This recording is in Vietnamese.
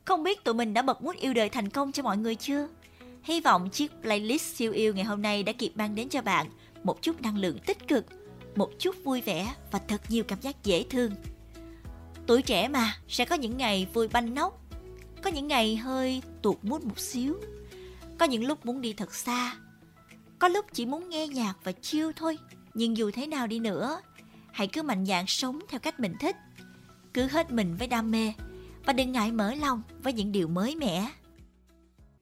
Không biết tụi mình đã bật mút yêu đời thành công cho mọi người chưa? Hy vọng chiếc playlist siêu yêu ngày hôm nay đã kịp mang đến cho bạn một chút năng lượng tích cực, một chút vui vẻ và thật nhiều cảm giác dễ thương. Tuổi trẻ mà, sẽ có những ngày vui banh nóc, có những ngày hơi tuột mood một xíu, có những lúc muốn đi thật xa, có lúc chỉ muốn nghe nhạc và chill thôi. Nhưng dù thế nào đi nữa, hãy cứ mạnh dạn sống theo cách mình thích, cứ hết mình với đam mê và đừng ngại mở lòng với những điều mới mẻ.